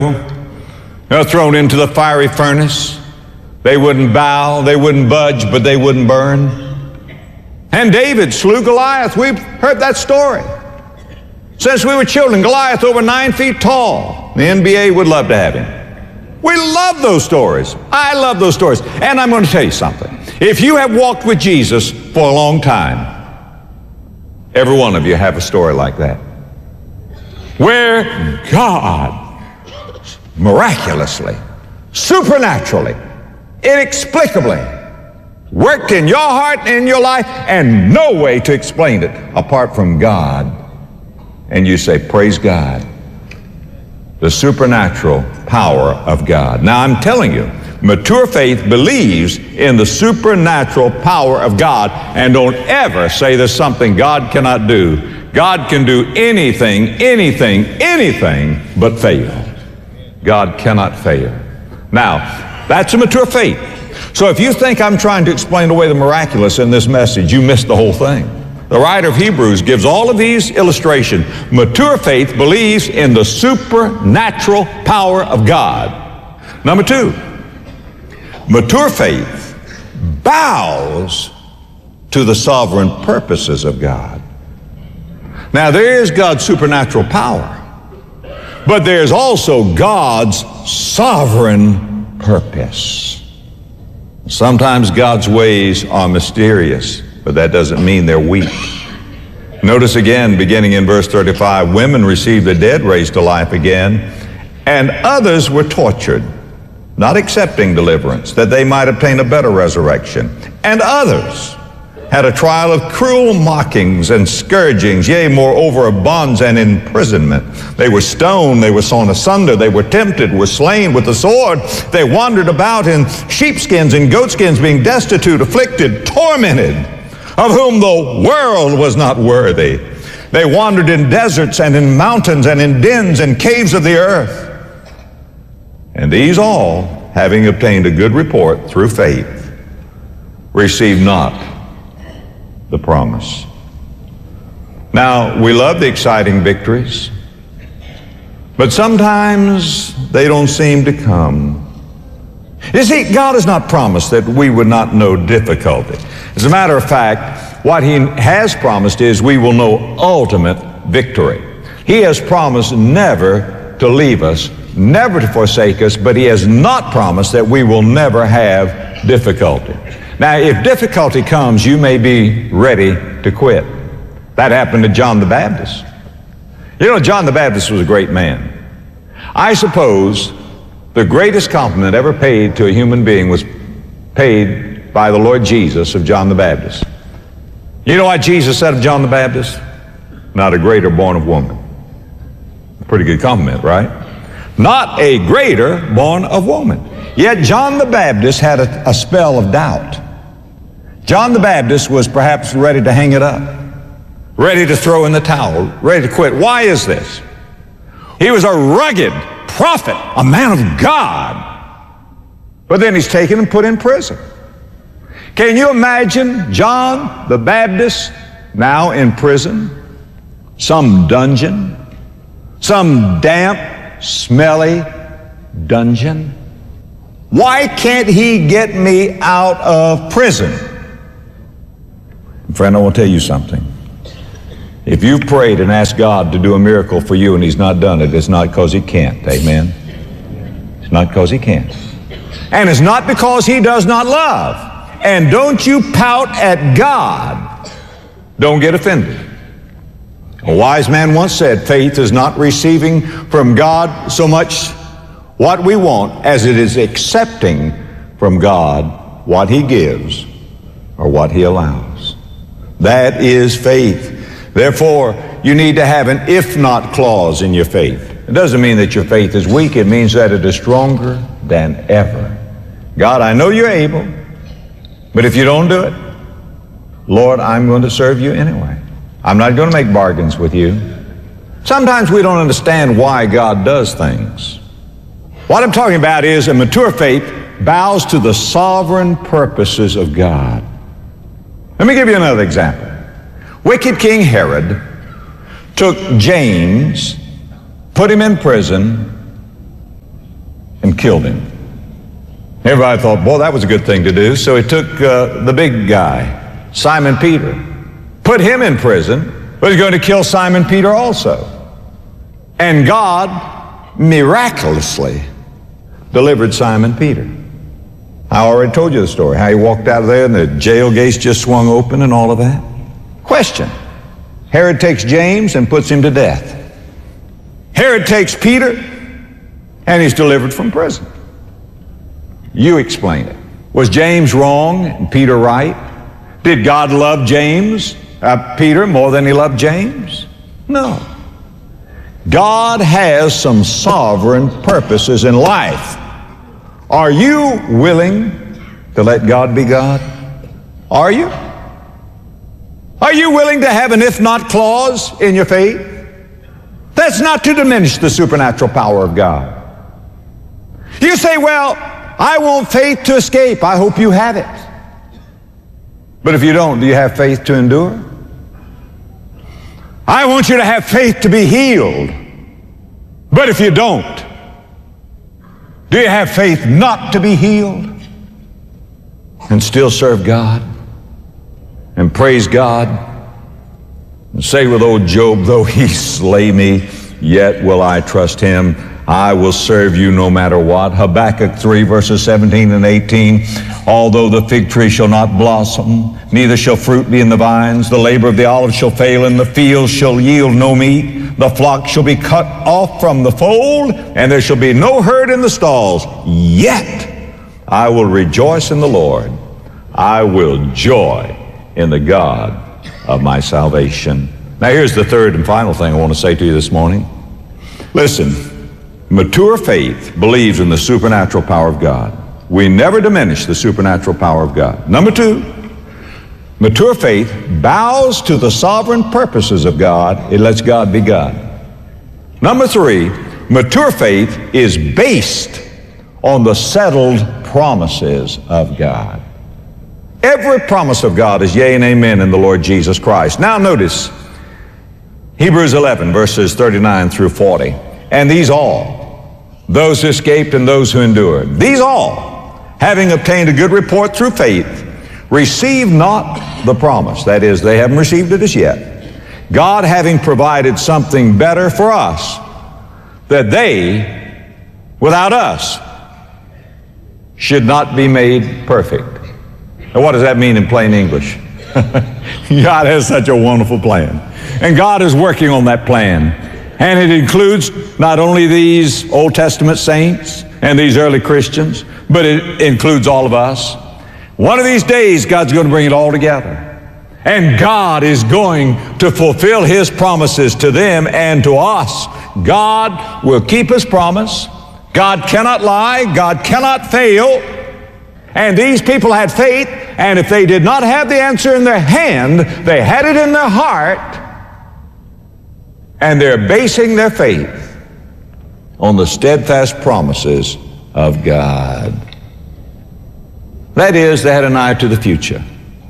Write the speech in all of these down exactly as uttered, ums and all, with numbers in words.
They're thrown into the fiery furnace. They wouldn't bow, they wouldn't budge, but they wouldn't burn. And David slew Goliath. We've heard that story. Since we were children, Goliath over nine feet tall. The N B A would love to have him. We love those stories. I love those stories. And I'm going to tell you something. If you have walked with Jesus for a long time, every one of you have a story like that, where God miraculously, supernaturally, inexplicably worked in your heart and in your life, and no way to explain it apart from God. And you say, praise God, the supernatural power of God. Now I'm telling you, mature faith believes in the supernatural power of God, and don't ever say there's something God cannot do. God can do anything, anything, anything but fail. God cannot fail. Now, that's a mature faith. So if you think I'm trying to explain away the miraculous in this message, you missed the whole thing. The writer of Hebrews gives all of these illustrations. Mature faith believes in the supernatural power of God. Number two, mature faith bows to the sovereign purposes of God. Now, there is God's supernatural power, but there's also God's sovereign purpose. Sometimes God's ways are mysterious, but that doesn't mean they're weak. Notice again, beginning in verse thirty-five, women received the dead raised to life again, and others were tortured, not accepting deliverance, that they might obtain a better resurrection. And others had a trial of cruel mockings and scourgings, yea, moreover, of bonds and imprisonment. They were stoned, they were sawn asunder, they were tempted, were slain with the sword. They wandered about in sheepskins and goatskins, being destitute, afflicted, tormented, of whom the world was not worthy. They wandered in deserts and in mountains and in dens and caves of the earth. And these all, having obtained a good report through faith, received not the promise. Now, we love the exciting victories, but sometimes they don't seem to come. You see, God has not promised that we would not know difficulty. As a matter of fact, what He has promised is we will know ultimate victory. He has promised never to leave us, never to forsake us, but He has not promised that we will never have difficulty. Now, if difficulty comes, you may be ready to quit. That happened to John the Baptist. You know, John the Baptist was a great man. I suppose the greatest compliment ever paid to a human being was paid by the Lord Jesus of John the Baptist. You know what Jesus said of John the Baptist? Not a greater born of woman. Pretty good compliment, right? Not a greater born of woman. Yet John the Baptist had a, a spell of doubt. John the Baptist was perhaps ready to hang it up, ready to throw in the towel, ready to quit. Why is this? He was a rugged prophet, a man of God, but then he's taken and put in prison. Can you imagine John the Baptist now in prison, some dungeon, some damp, smelly dungeon? Why can't he get me out of prison? Friend, I want to tell you something. If you've prayed and asked God to do a miracle for you and He's not done it, it's not because He can't. Amen? It's not because He can't. And it's not because He does not love. And don't you pout at God. Don't get offended. A wise man once said, faith is not receiving from God so much what we want as it is accepting from God what He gives or what He allows. That is faith. Therefore, you need to have an if not clause in your faith. It doesn't mean that your faith is weak. It means that it is stronger than ever. God, I know you're able, but if you don't do it, Lord, I'm going to serve you anyway. I'm not going to make bargains with you. Sometimes we don't understand why God does things. What I'm talking about is a mature faith bows to the sovereign purposes of God. Let me give you another example. Wicked King Herod took James, put him in prison, and killed him. Everybody thought, boy, that was a good thing to do. So he took uh, the big guy, Simon Peter, put him in prison, but he's going to kill Simon Peter also. And God miraculously delivered Simon Peter. I already told you the story, how he walked out of there and the jail gates just swung open and all of that. Question. Herod takes James and puts him to death. Herod takes Peter and he's delivered from prison. You explain it. Was James wrong and Peter right? Did God love James, uh, Peter, more than he loved James? No. God has some sovereign purposes in life. Are you willing to let God be God? Are you? Are you willing to have an if not clause in your faith? That's not to diminish the supernatural power of God. You say, well, I want faith to escape. I hope you have it. But if you don't, do you have faith to endure? I want you to have faith to be healed. But if you don't, do you have faith not to be healed and still serve God and praise God and say with old Job, though he slay me, yet will I trust him. I will serve you no matter what. Habakkuk three verses seventeen and eighteen. Although the fig tree shall not blossom, neither shall fruit be in the vines, the labor of the olive shall fail, and the fields shall yield no meat. The flock shall be cut off from the fold, and there shall be no herd in the stalls. Yet I will rejoice in the Lord. I will joy in the God of my salvation. Now here's the third and final thing I want to say to you this morning. Listen. Mature faith believes in the supernatural power of God. We never diminish the supernatural power of God. Number two, mature faith bows to the sovereign purposes of God. It lets God be God. Number three, mature faith is based on the settled promises of God. Every promise of God is yea and amen in the Lord Jesus Christ. Now notice Hebrews eleven verses thirty-nine through forty. And these all, those who escaped and those who endured, these all, having obtained a good report through faith, received not the promise. That is, they haven't received it as yet. God having provided something better for us, that they, without us, should not be made perfect. Now, what does that mean in plain English? God has such a wonderful plan. And God is working on that plan. And it includes not only these Old Testament saints and these early Christians, but it includes all of us. One of these days, God's going to bring it all together. And God is going to fulfill His promises to them and to us. God will keep His promise. God cannot lie. God cannot fail. And these people had faith, and if they did not have the answer in their hand, they had it in their heart. And they're basing their faith on the steadfast promises of God. That is, they had an eye to the future.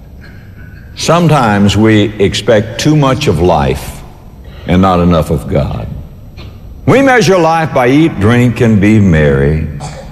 Sometimes we expect too much of life and not enough of God. We measure life by eat, drink, and be merry.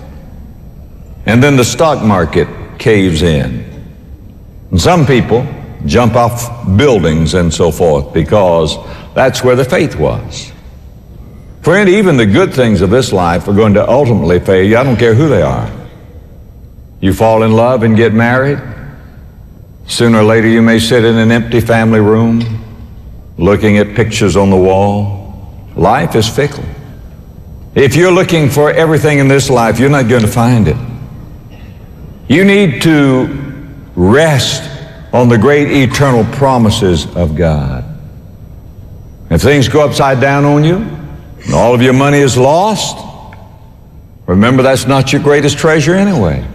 And then the stock market caves in. And some people jump off buildings and so forth because that's where the faith was. Friend, even the good things of this life are going to ultimately fail you. I don't care who they are. You fall in love and get married. Sooner or later you may sit in an empty family room looking at pictures on the wall. Life is fickle. If you're looking for everything in this life, you're not going to find it. You need to rest on the great eternal promises of God. If things go upside down on you, and all of your money is lost, remember that's not your greatest treasure anyway.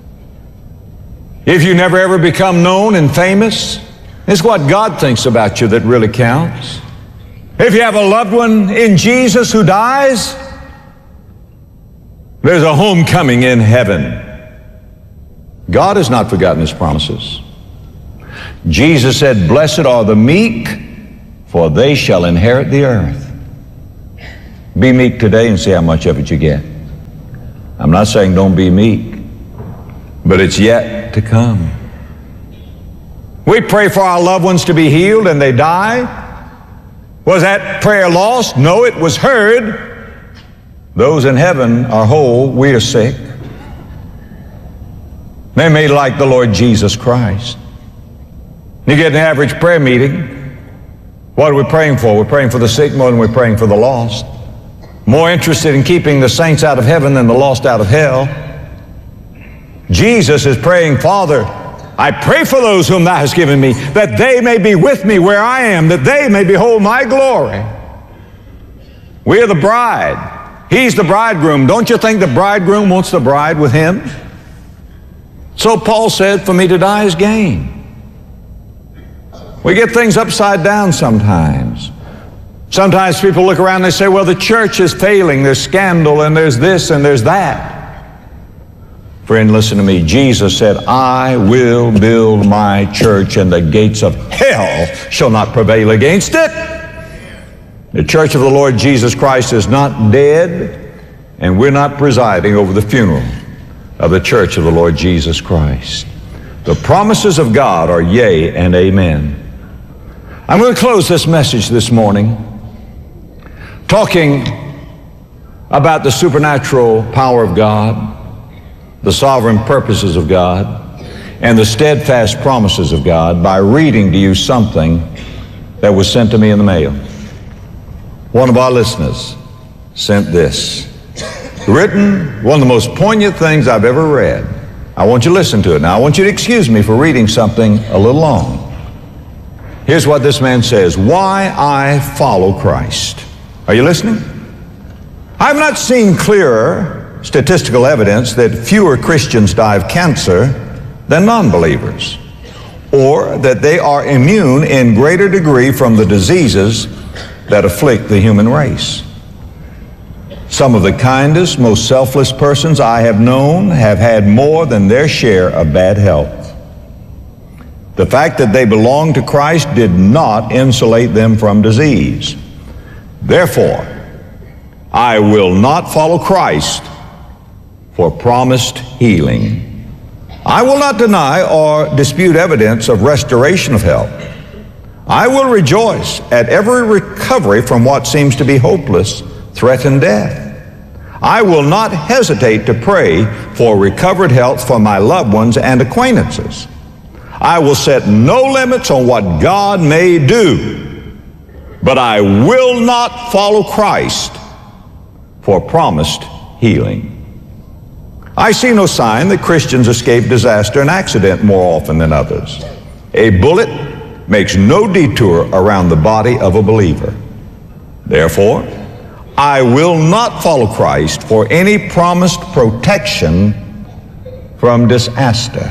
If you never ever become known and famous, it's what God thinks about you that really counts. If you have a loved one in Jesus who dies, there's a homecoming in heaven. God has not forgotten His promises. Jesus said, "Blessed are the meek, for they shall inherit the earth." Be meek today and see how much of it you get. I'm not saying don't be meek, but it's yet to come. We pray for our loved ones to be healed and they die. Was that prayer lost? No, it was heard. Those in heaven are whole, we are sick. They may like the Lord Jesus Christ. You get an average prayer meeting, what are we praying for? We're praying for the sick more than we're praying for the lost. More interested in keeping the saints out of heaven than the lost out of hell. Jesus is praying, Father, I pray for those whom thou hast given me, that they may be with me where I am, that they may behold my glory. We are the bride. He's the bridegroom. Don't you think the bridegroom wants the bride with him? So Paul said, for me to die is gain. We get things upside down sometimes. Sometimes people look around and they say, well, the church is failing. There's scandal and there's this and there's that. Friend, listen to me. Jesus said, I will build my church and the gates of hell shall not prevail against it. The church of the Lord Jesus Christ is not dead, and we're not presiding over the funeral of the church of the Lord Jesus Christ. The promises of God are yea and amen. I'm going to close this message this morning talking about the supernatural power of God, the sovereign purposes of God, and the steadfast promises of God by reading to you something that was sent to me in the mail. One of our listeners sent this. Written, one of the most poignant things I've ever read. I want you to listen to it. Now, I want you to excuse me for reading something a little long. Here's what this man says. Why I follow Christ. Are you listening? I've not seen clearer statistical evidence that fewer Christians die of cancer than non-believers, or that they are immune in greater degree from the diseases that afflict the human race. Some of the kindest, most selfless persons I have known have had more than their share of bad health. The fact that they belong to Christ did not insulate them from disease. Therefore, I will not follow Christ for promised healing. I will not deny or dispute evidence of restoration of health. I will rejoice at every recovery from what seems to be hopeless, threatened death. I will not hesitate to pray for recovered health for my loved ones and acquaintances. I will set no limits on what God may do, but I will not follow Christ for promised healing. I see no sign that Christians escape disaster and accident more often than others. A bullet makes no detour around the body of a believer. Therefore, I will not follow Christ for any promised protection from disaster.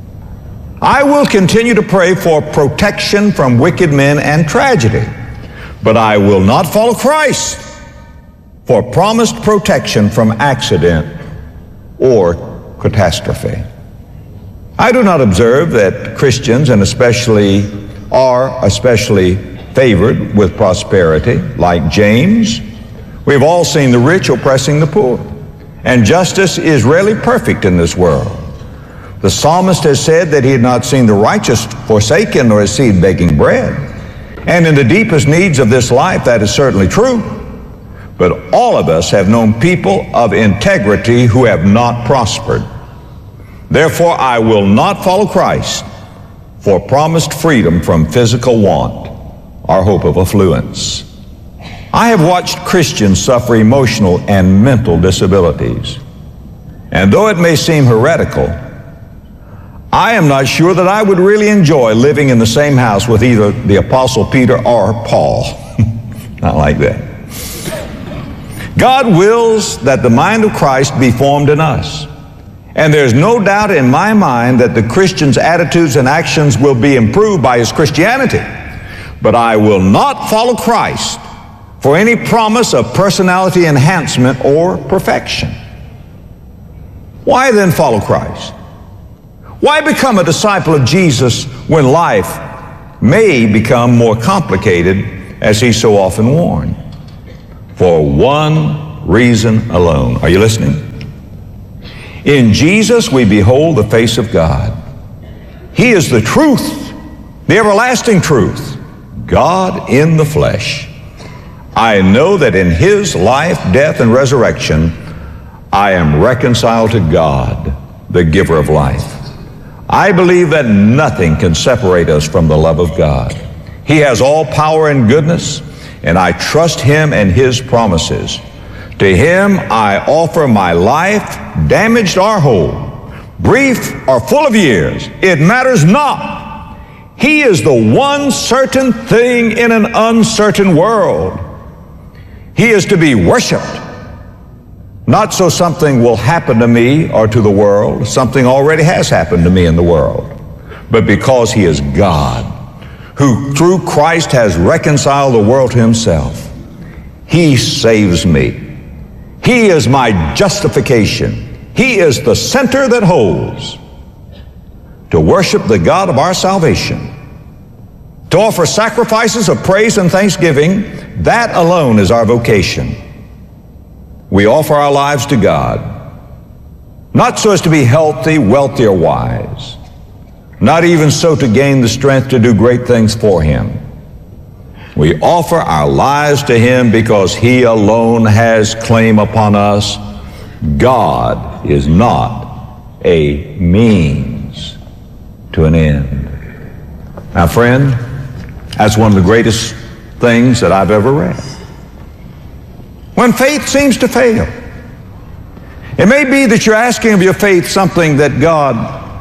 I will continue to pray for protection from wicked men and tragedy, but I will not follow Christ for promised protection from accident or catastrophe. I do not observe that Christians, and especially are especially favored with prosperity, like James. We've all seen the rich oppressing the poor, and justice is rarely perfect in this world. The psalmist has said that he had not seen the righteous forsaken nor his seed begging bread. And in the deepest needs of this life, that is certainly true. But all of us have known people of integrity who have not prospered. Therefore, I will not follow Christ for promised freedom from physical want or hope of affluence. I have watched Christians suffer emotional and mental disabilities. And though it may seem heretical, I am not sure that I would really enjoy living in the same house with either the Apostle Peter or Paul. Not like that. God wills that the mind of Christ be formed in us. And there's no doubt in my mind that the Christian's attitudes and actions will be improved by his Christianity. But I will not follow Christ for any promise of personality enhancement or perfection. Why then follow Christ? Why become a disciple of Jesus when life may become more complicated, as he so often warned? For one reason alone. Are you listening? In Jesus we behold the face of God. He is the truth, the everlasting truth, God in the flesh. I know that in His life, death, and resurrection, I am reconciled to God, the giver of life. I believe that nothing can separate us from the love of God. He has all power and goodness, and I trust Him and His promises. To Him I offer my life, damaged or whole, brief or full of years. It matters not. He is the one certain thing in an uncertain world. He is to be worshiped. Not so something will happen to me or to the world. Something already has happened to me in the world. But because He is God, who through Christ has reconciled the world to Himself, He saves me. He is my justification. He is the center that holds. To worship the God of our salvation, to offer sacrifices of praise and thanksgiving, that alone is our vocation. We offer our lives to God, not so as to be healthy, wealthy, or wise, not even so to gain the strength to do great things for Him. We offer our lives to Him because He alone has claim upon us. God is not a means to an end. Now, friend, that's one of the greatest things that I've ever read. When faith seems to fail, it may be that you're asking of your faith something that God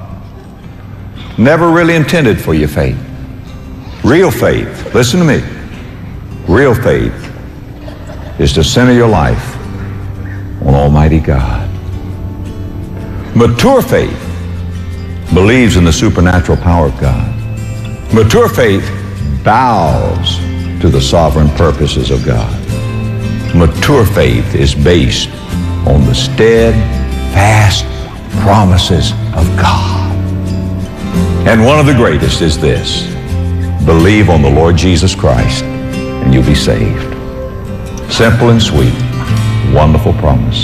never really intended for your faith. Real faith, listen to me, real faith is to center your life on Almighty God. Mature faith believes in the supernatural power of God. Mature faith bows to the sovereign purposes of God. Mature faith is based on the steadfast promises of God. And one of the greatest is this: believe on the Lord Jesus Christ and you'll be saved. Simple and sweet, wonderful promise.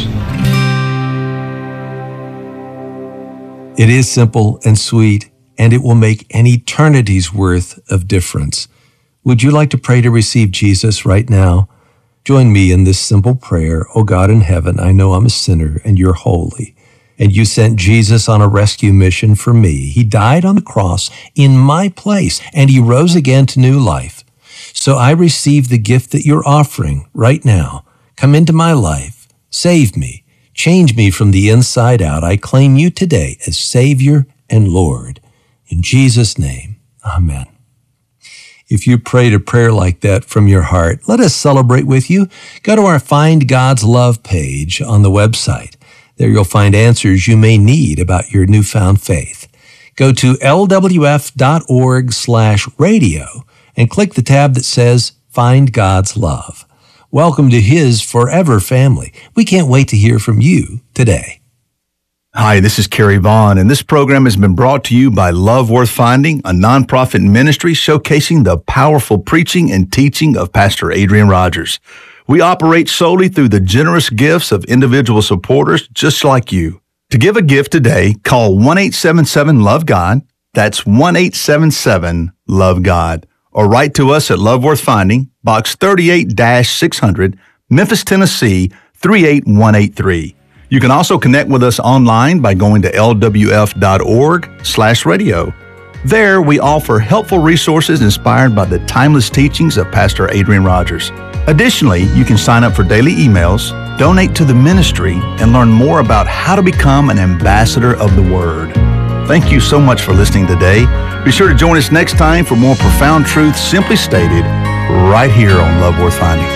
It is simple and sweet, and it will make an eternity's worth of difference. Would you like to pray to receive Jesus right now? Join me in this simple prayer. Oh God in heaven, I know I'm a sinner and You're holy, and You sent Jesus on a rescue mission for me. He died on the cross in my place, and He rose again to new life. So I receive the gift that You're offering right now. Come into my life, save me, change me from the inside out. I claim You today as Savior and Lord. In Jesus' name, amen. If you prayed a prayer like that from your heart, let us celebrate with you. Go to our Find God's Love page on the website. There you'll find answers you may need about your newfound faith. Go to L W F dot org slash radio and click the tab that says Find God's Love. Welcome to His forever family. We can't wait to hear from you today. Hi, this is Kerry Vaughn, and this program has been brought to you by Love Worth Finding, a nonprofit ministry showcasing the powerful preaching and teaching of Pastor Adrian Rogers. We operate solely through the generous gifts of individual supporters just like you. To give a gift today, call one eight seven seven love God. That's one eight seven seven love God. Or write to us at Love Worth Finding, Box thirty-eight six hundred, Memphis, Tennessee, three eight one eight three. You can also connect with us online by going to L W F dot org slash radio. There, we offer helpful resources inspired by the timeless teachings of Pastor Adrian Rogers. Additionally, you can sign up for daily emails, donate to the ministry, and learn more about how to become an ambassador of the Word. Thank you so much for listening today. Be sure to join us next time for more profound truths simply stated right here on Love Worth Finding.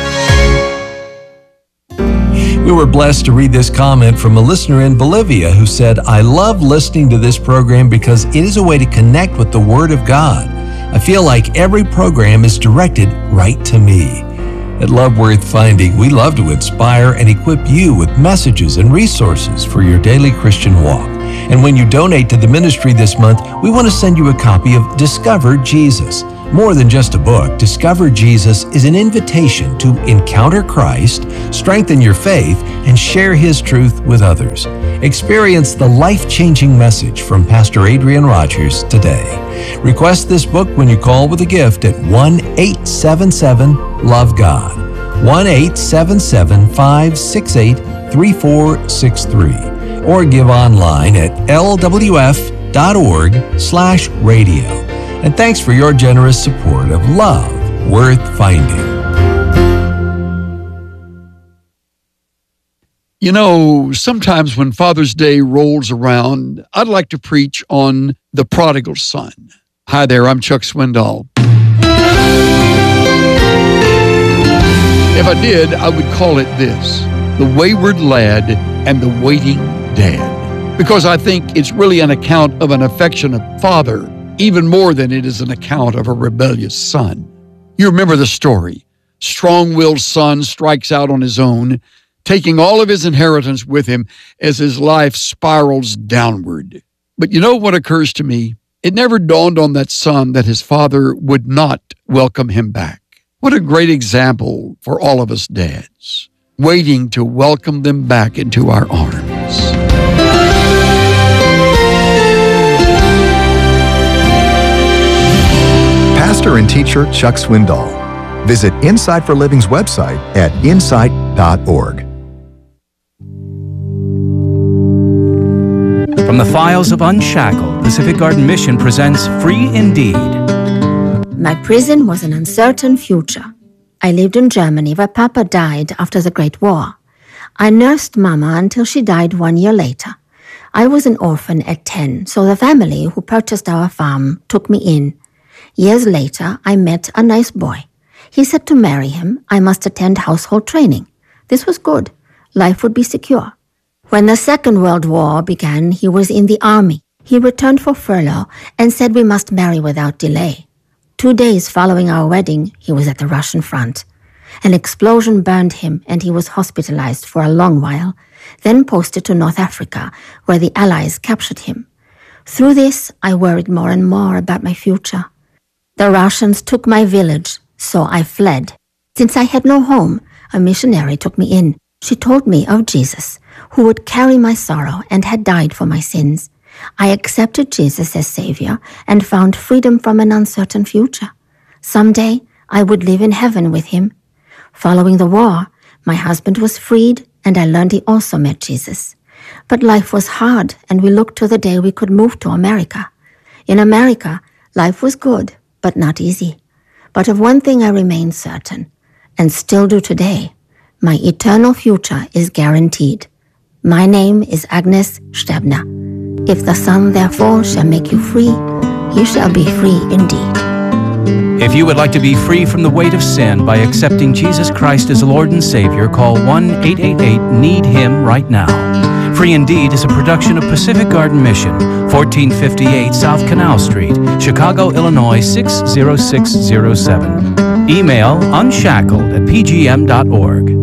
We were blessed to read this comment from a listener in Bolivia who said, I love listening to this program because it is a way to connect with the Word of God. I feel like every program is directed right to me. At Love Worth Finding, we love to inspire and equip you with messages and resources for your daily Christian walk. And when you donate to the ministry this month, we want to send you a copy of Discover Jesus, More than just a book, Discover Jesus is an invitation to encounter Christ, strengthen your faith, and share His truth with others. Experience the life-changing message from Pastor Adrian Rogers today. Request this book when you call with a gift at one eight seven seven love God, one eight seven seven, five six eight, three four six three, or give online at l w f dot org slash radio. And thanks for your generous support of Love Worth Finding. You know, sometimes when Father's Day rolls around, I'd like to preach on the prodigal son. Hi there, I'm Chuck Swindoll. If I did, I would call it this: the wayward lad and the waiting dad. Because I think it's really an account of an affectionate father, even more than it is an account of a rebellious son. You remember the story. Strong-willed son strikes out on his own, taking all of his inheritance with him as his life spirals downward. But you know what occurs to me? It never dawned on that son that his father would not welcome him back. What a great example for all of us dads, waiting to welcome them back into our arms. Pastor and teacher Chuck Swindoll. Visit Insight for Living's website at insight dot org. From the files of Unshackled, Pacific Garden Mission presents Free Indeed. My prison was an uncertain future. I lived in Germany where Papa died after the Great War. I nursed Mama until she died one year later. I was an orphan at ten, so the family who purchased our farm took me in. Years later, I met a nice boy. He said to marry him, I must attend household training. This was good. Life would be secure. When the Second World War began, he was in the army. He returned for furlough and said we must marry without delay. Two days following our wedding, he was at the Russian front. An explosion burned him and he was hospitalized for a long while, then posted to North Africa, where the Allies captured him. Through this, I worried more and more about my future. The Russians took my village, so I fled. Since I had no home, a missionary took me in. She told me of Jesus, who would carry my sorrow and had died for my sins. I accepted Jesus as Savior and found freedom from an uncertain future. Someday, I would live in heaven with Him. Following the war, my husband was freed, and I learned he also met Jesus. But life was hard, and we looked to the day we could move to America. In America, life was good, but not easy. But of one thing I remain certain, and still do today: my eternal future is guaranteed. My name is Agnes Stebner. If the Son therefore shall make you free, you shall be free indeed. If you would like to be free from the weight of sin by accepting Jesus Christ as Lord and Savior, call one eight eight eight, need him right now. Free Indeed is a production of Pacific Garden Mission, fourteen fifty-eight South Canal Street, Chicago, Illinois six zero six zero seven. Email unshackled at p g m dot org.